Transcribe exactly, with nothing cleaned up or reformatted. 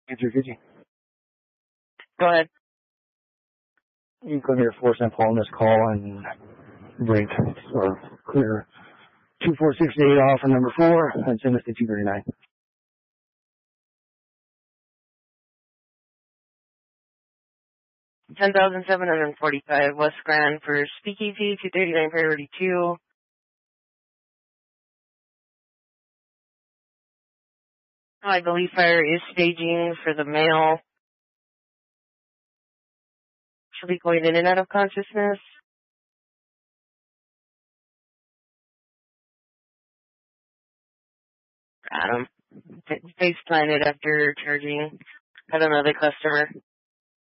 three fifty. Go ahead. You come here for Saint Paul on this call and break or clear two four six eight off on number four and send us to two thirty-nine. ten thousand seven hundred forty-five West Grand for Speakeasy, two thirty-nine priority two. I believe fire is staging for the male. Should be going in and out of consciousness. Got him. Face planted after charging. Had another customer.